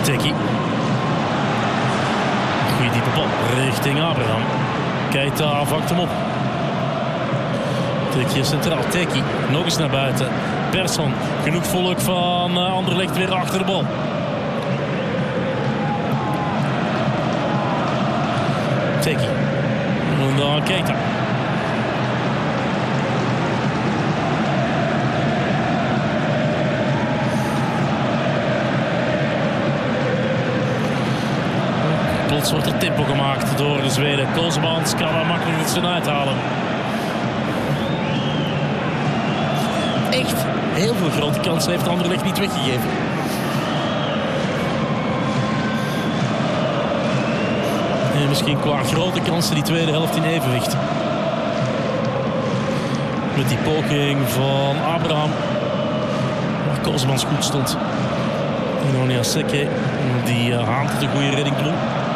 Teki. Goeie diepe bal richting Abraham. Keita vangt hem op. Teki centraal. Teki nog eens naar buiten. Persson. Genoeg volk van Anderlecht weer achter de bal. Teki. En dan Keita. Plots wordt er tempo gemaakt door de Zweden. Koolsemans kan er makkelijk het zijn uithalen. Echt heel veel grote kansen heeft Anderlecht niet weggegeven. En misschien qua grote kansen die tweede helft in evenwicht. Met die poging van Abraham. Waar Koolsemans goed stond. En Oniaseke die Haan tot een goede redding droeg.